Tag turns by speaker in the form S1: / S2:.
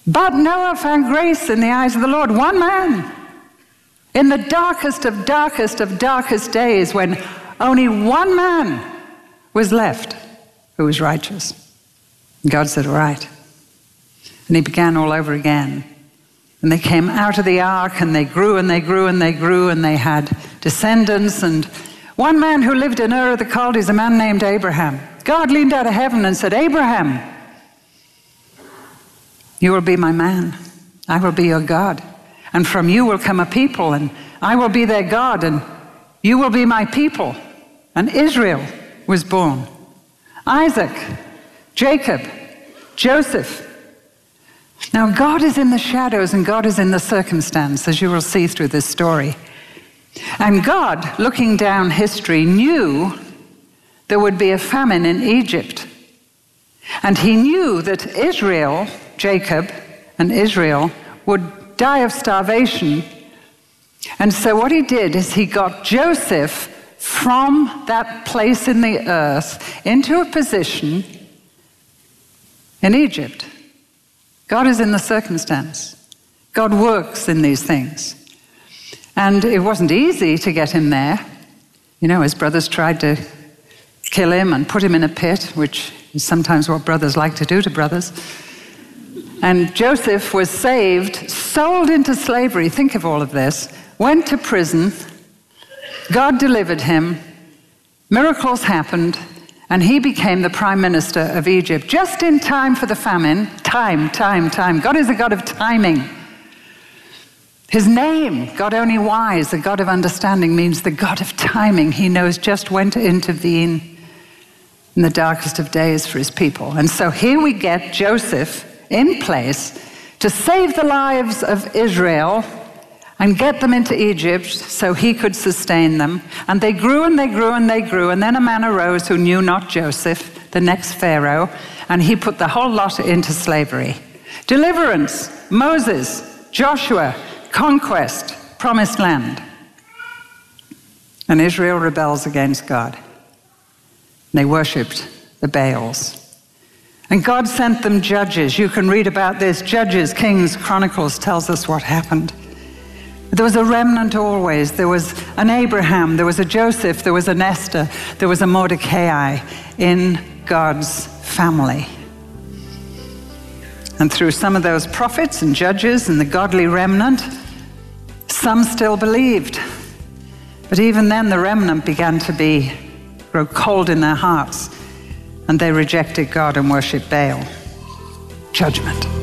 S1: But Noah found grace in the eyes of the Lord. One man. In the darkest of darkest days, when only one man was left who was righteous. And God said, all right. And he began all over again. And they came out of the ark, and they grew and they grew and they grew, and they had descendants. And one man who lived in Ur of the Chaldees, a man named Abraham, God leaned out of heaven and said, Abraham, you will be my man. I will be your God. And from you will come a people, and I will be their God, and you will be my people. And Israel was born. Isaac, Jacob, Joseph. Now God is in the shadows and God is in the circumstance, as you will see through this story. And God, looking down history, knew there would be a famine in Egypt. And he knew that Israel, Jacob and Israel, would die of starvation. And so what he did is he got Joseph from that place in the earth into a position in Egypt. God is in the circumstance. God works in these things. And it wasn't easy to get him there. You know, his brothers tried to kill him and put him in a pit, which is sometimes what brothers like to do to brothers. And Joseph was saved, sold into slavery. Think of all of this. Went to prison. God delivered him. Miracles happened. And he became the prime minister of Egypt, just in time for the famine. Time. God is a God of timing. His name, God only wise, the God of understanding, means the God of timing. He knows just when to intervene in the darkest of days for his people. And so here we get Joseph in place to save the lives of Israel and get them into Egypt so he could sustain them. And they grew and they grew and they grew. And then a man arose who knew not Joseph, the next Pharaoh, and he put the whole lot into slavery. Deliverance, Moses, Joshua, conquest, promised land. And Israel rebels against God. They worshipped the Baals. And God sent them judges. You can read about this. Judges, Kings, Chronicles tells us what happened. There was a remnant always. There was an Abraham, there was a Joseph, there was an Esther, there was a Mordecai in God's family. And through some of those prophets and judges and the godly remnant, some still believed. But even then the remnant began to grow cold in their hearts, and they rejected God and worshiped Baal. Judgment.